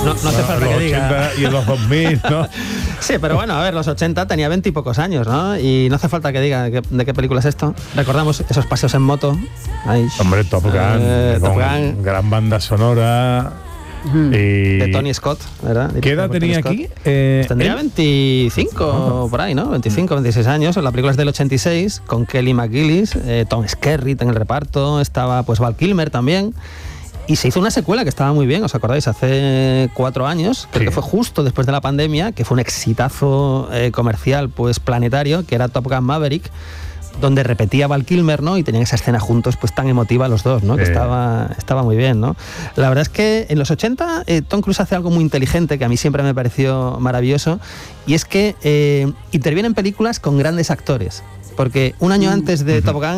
No hace falta que diga. Los 80 y en los 2000, ¿no? Sí, pero bueno, a ver, los 80 tenía 20 y pocos años, ¿no? Y no hace falta que diga de qué película es esto. Recordamos esos paseos en moto. Ahí. Hombre, Top Gun, Top Gun. Gran banda sonora. De Tony Scott, ¿verdad? ¿Qué edad tenía aquí? Tendría 25 por ahí, ¿no? 25, 26 años. La película es del 86, con Kelly McGillis, Tom Skerritt en el reparto, estaba pues Val Kilmer también. Y se hizo una secuela que estaba muy bien, ¿os acordáis? Hace 4 años, creo que fue justo después de la pandemia, que fue un exitazo comercial pues planetario, que era Top Gun Maverick, donde repetía Val Kilmer, ¿no? Y tenían esa escena juntos pues tan emotiva los dos, ¿no? Que estaba muy bien, ¿no? La verdad es que en los 80 Tom Cruise hace algo muy inteligente que a mí siempre me pareció maravilloso, y es que interviene en películas con grandes actores, porque un año antes de Top Gun